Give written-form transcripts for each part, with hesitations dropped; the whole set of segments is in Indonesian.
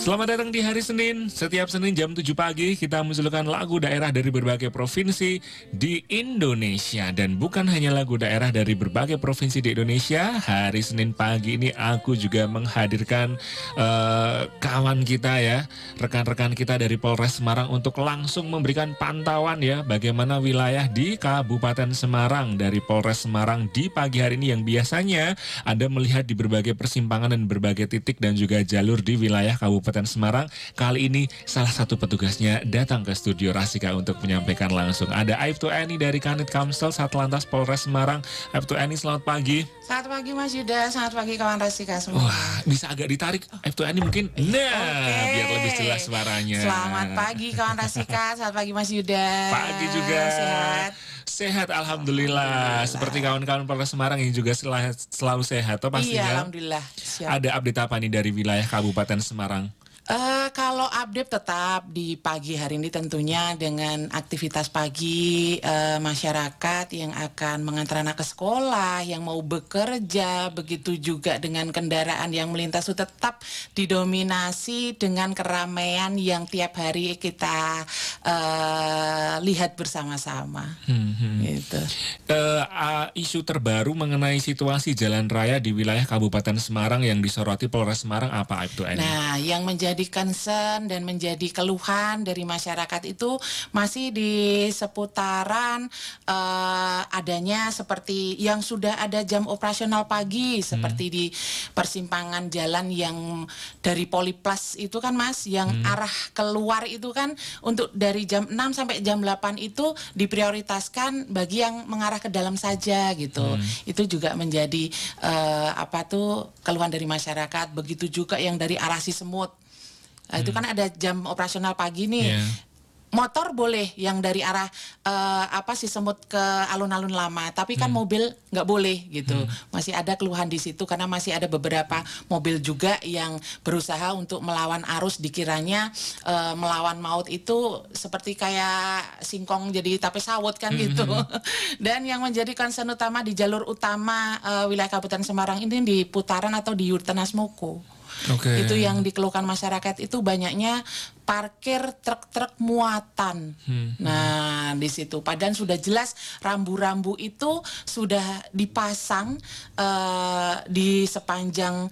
Selamat datang di hari Senin. Setiap Senin jam 7 pagi kita mensuguhkan lagu daerah dari berbagai provinsi di Indonesia. Dan bukan hanya lagu daerah dari berbagai provinsi di Indonesia. Hari Senin pagi ini aku juga menghadirkan kawan kita ya, rekan-rekan kita dari Polres Semarang untuk langsung memberikan pantauan ya bagaimana wilayah di Kabupaten Semarang dari Polres Semarang di pagi hari ini, yang biasanya Anda melihat di berbagai persimpangan dan berbagai titik dan juga jalur di wilayah Kabupaten Semarang. Kali ini salah satu petugasnya datang ke studio Rasika untuk menyampaikan langsung. Ada Aibtu Eni dari Kanit Kamsel Satlantas Polres Semarang. Aibtu Eni, selamat pagi. Selamat pagi Mas Yuda, selamat pagi kawan Rasika semua. Wah, bisa agak ditarik Aibtu Eni mungkin? Nah, biar lebih jelas suaranya. Selamat pagi kawan Rasika, selamat pagi Mas Yuda. Pagi juga. Sehat? Sehat, alhamdulillah. Seperti kawan-kawan Polres Semarang yang juga selalu sehat, toh pastinya. Iya, alhamdulillah. Siap. Ada update apa nih dari wilayah Kabupaten Semarang? Kalau update tetap di pagi hari ini tentunya dengan aktivitas pagi masyarakat yang akan mengantar anak ke sekolah, yang mau bekerja, begitu juga dengan kendaraan yang melintas itu tetap didominasi dengan keramaian yang tiap hari kita lihat bersama-sama. Gitu. Isu terbaru mengenai situasi jalan raya di wilayah Kabupaten Semarang yang disoroti Polres Semarang apa, Aibtu Eni? Nah, yang menjadi concern dan menjadi keluhan dari masyarakat itu masih di seputaran adanya seperti yang sudah ada jam operasional pagi, seperti di persimpangan jalan yang dari Poliplas itu kan Mas, yang arah keluar itu kan untuk dari jam 6 sampai jam 8 itu diprioritaskan bagi yang mengarah ke dalam saja gitu. Itu juga menjadi keluhan dari masyarakat. Begitu juga yang dari arah Sisemut. Itu kan ada jam operasional pagi nih. Motor boleh yang dari arah Sisemut ke alun-alun lama, tapi kan mobil nggak boleh gitu. Masih ada keluhan di situ karena masih ada beberapa mobil juga yang berusaha untuk melawan arus, dikiranya melawan maut itu seperti kayak singkong jadi tape sawut kan gitu. Dan yang menjadi concern utama di jalur utama wilayah Kabupaten Semarang ini di putaran atau di Yurtenas Moko. Itu yang dikeluhkan masyarakat itu banyaknya parkir truk-truk muatan. Nah, di situ padahal sudah jelas rambu-rambu itu sudah dipasang di sepanjang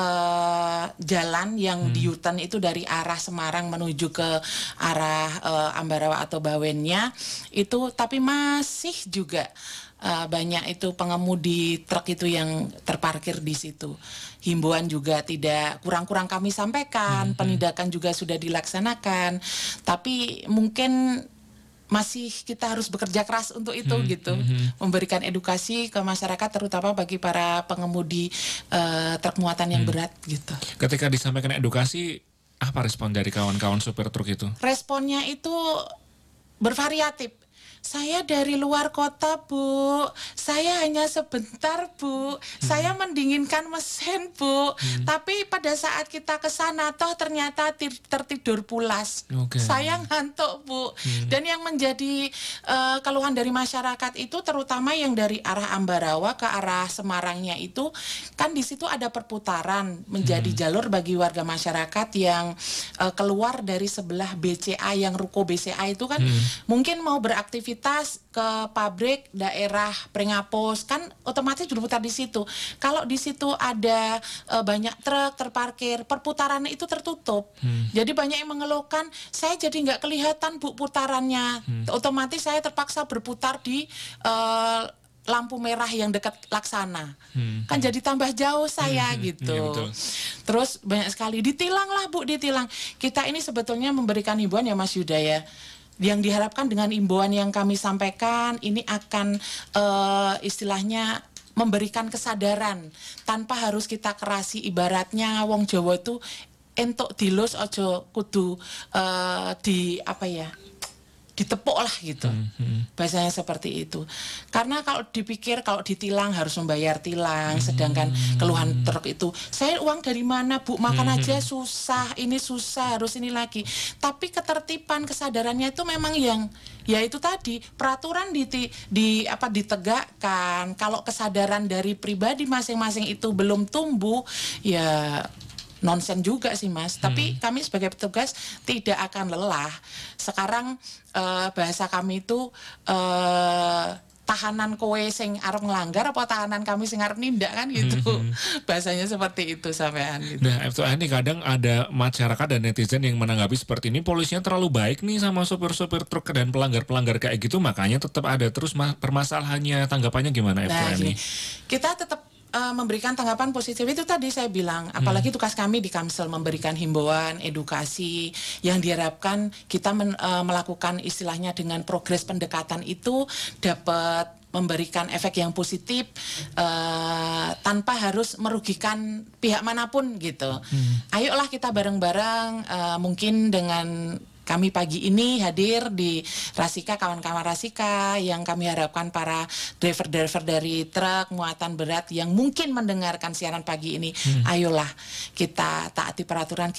jalan yang di Yutan itu dari arah Semarang menuju ke arah Ambarawa atau Bawennya itu, tapi masih juga banyak itu pengemudi truk itu yang terparkir di situ. Himbauan juga tidak kurang-kurang kami sampaikan, penindakan juga sudah dilaksanakan, tapi mungkin masih kita harus bekerja keras untuk itu gitu, memberikan edukasi ke masyarakat terutama bagi para pengemudi truk muatan yang berat gitu. Ketika disampaikan edukasi, apa respon dari kawan-kawan supir truk itu? Responnya itu bervariatif. Saya dari luar kota, Bu. Saya hanya sebentar, Bu. Saya mendinginkan mesin, Bu. Tapi pada saat kita ke sana toh ternyata tertidur pulas. Saya ngantuk, Bu. Dan yang menjadi keluhan dari masyarakat itu terutama yang dari arah Ambarawa ke arah Semarangnya itu kan di situ ada perputaran menjadi jalur bagi warga masyarakat yang keluar dari sebelah BCA, yang ruko BCA itu kan mungkin mau beraktivitas ke pabrik daerah Pringapos kan otomatis berputar di situ. Kalau di situ ada banyak truk terparkir, perputarannya itu tertutup. Jadi banyak yang mengeluhkan, saya jadi nggak kelihatan Bu putarannya. Otomatis saya terpaksa berputar di lampu merah yang dekat Laksana. Kan jadi tambah jauh saya gitu. Iya, terus banyak sekali ditilang lah Bu, ditilang. Kita ini sebetulnya memberikan himbauan ya Mas Yuda ya. Yang diharapkan dengan imbauan yang kami sampaikan ini akan istilahnya memberikan kesadaran tanpa harus kita kerasi. Ibaratnya wong Jawa itu entuk dilus ojo kudu ditepuk lah gitu. Bahasanya seperti itu. Karena kalau dipikir kalau ditilang harus membayar tilang, sedangkan keluhan truk itu, saya uang dari mana Bu, makan aja susah, ini susah, harus ini lagi. Tapi ketertiban, kesadarannya itu memang yang ya itu tadi peraturan ditegakkan. Kalau kesadaran dari pribadi masing-masing itu belum tumbuh, ya nonsen juga sih Mas. Tapi kami sebagai petugas tidak akan lelah. Sekarang bahasa kami itu tahanan kowe sing arep ngelanggar apa tahanan kami sing arep nindak kan gitu. Bahasanya seperti itu sampean gitu. Nah, F2A ini kadang ada masyarakat dan netizen yang menanggapi seperti ini, polisinya terlalu baik nih sama sopir-sopir truk dan pelanggar-pelanggar kayak gitu, makanya tetap ada terus permasalahannya. Tanggapannya gimana F2A ini? Kita tetap memberikan tanggapan positif itu tadi saya bilang, apalagi tugas kami di Kamsel memberikan himbauan, edukasi yang diharapkan kita melakukan istilahnya dengan progres pendekatan itu dapat memberikan efek yang positif tanpa harus merugikan pihak manapun gitu. Ayolah kita bareng-bareng mungkin dengan kami pagi ini hadir di Rasika, kawan-kawan Rasika yang kami harapkan para driver-driver dari truk muatan berat yang mungkin mendengarkan siaran pagi ini, ayolah kita taati peraturan.